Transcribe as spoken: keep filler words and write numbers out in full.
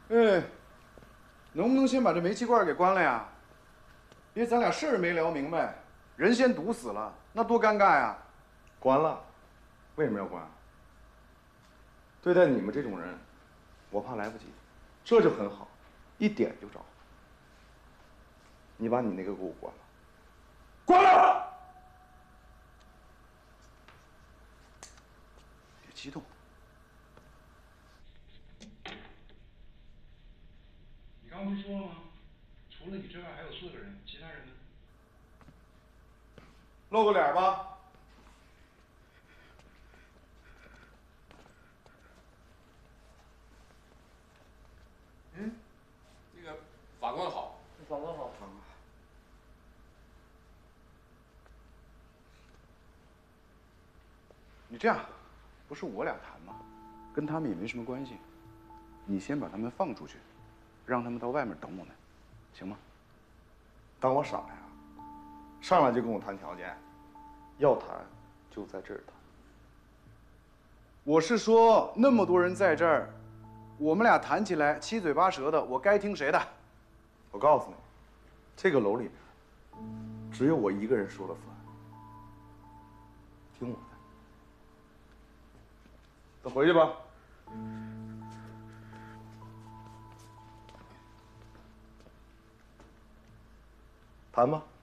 哎，能不能先把这煤气罐给关了呀？别咱俩事儿没聊明白，人先堵死了，那多尴尬呀！ 关了，为什么要关？对待你们这种人，我怕来不及，这就很好，一点就着。你把你那个给我关了，关了！ 别激动。 你刚不是说了吗？除了你之外还有四个人，其他人呢？ 露个脸吧。 嗯，那个法官好， 法官好。 你这样，不是我俩谈吗？跟他们也没什么关系。你先把他们放出去，让他们到外面等我们，行吗？ 当我傻呀？上来就跟我谈条件，要谈就在这儿谈。 我是说，那么多人在这儿，我们俩谈起来七嘴八舌的，我该听谁的？ 我告诉你，这个楼里面只有我一个人说了算，听我的。都回去吧。谈吧。